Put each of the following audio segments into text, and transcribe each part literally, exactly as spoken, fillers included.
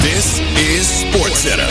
This is SportsCenter.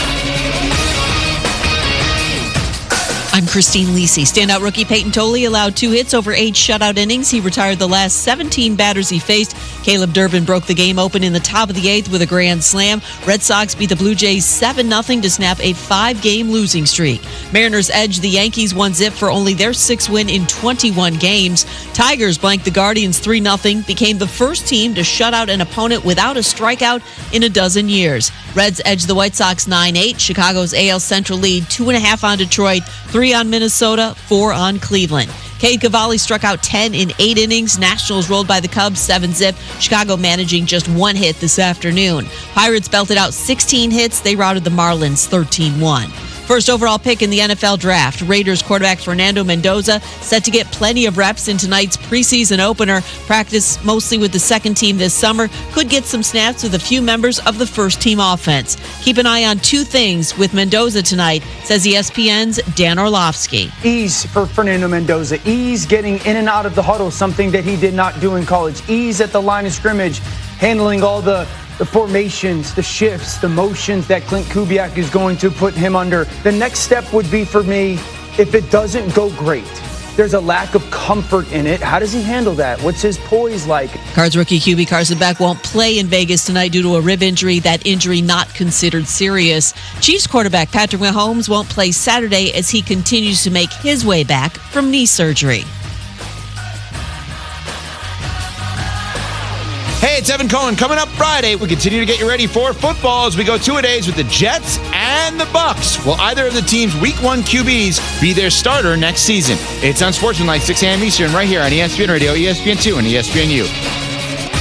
I'm Christine Lisi. Standout rookie Peyton Tolley allowed two hits over eight shutout innings. He retired the last seventeen batters he faced. Caleb Durbin broke the game open in the top of the eighth with a grand slam. Red Sox beat the Blue Jays seven nothing to snap a five-game losing streak. Mariners edged the Yankees one zip for only their sixth win in twenty-one games. Tigers blanked the Guardians three nothing, became the first team to shut out an opponent without a strikeout in a dozen years. Reds edged the White Sox nine eight. Chicago's A L Central lead two and a half on Detroit, three on Minnesota, four on Cleveland. Cade Cavalli struck out ten in eight innings. Nationals rolled by the Cubs seven zip. Chicago managing just one hit this afternoon. Pirates belted out sixteen hits. They routed the Marlins thirteen one. First overall pick in the N F L draft, Raiders quarterback Fernando Mendoza set to get plenty of reps in tonight's preseason opener. Practice mostly with the second team this summer. Could get some snaps with a few members of the first team offense. Keep an eye on two things with Mendoza tonight, says E S P N's Dan Orlovsky. Ease for Fernando Mendoza. Ease getting in and out of the huddle, something that he did not do in college. Ease at the line of scrimmage, handling all the the formations, the shifts, the motions that Clint Kubiak is going to put him under. The next step would be for me, if it doesn't go great, there's a lack of comfort in it. How does he handle that? What's his poise like? Cards rookie Q B Carson Beck won't play in Vegas tonight due to a rib injury. That injury not considered serious. Chiefs quarterback Patrick Mahomes won't play Saturday as he continues to make his way back from knee surgery. Hey, it's Evan Cohen. Coming up Friday, we continue to get you ready for football as we go two-a-days with the Jets and the Bucs. Will either of the team's Week one Q Bs be their starter next season? It's Unsportsmanlike, six a.m. Eastern, right here on E S P N Radio, E S P N two, and E S P N U.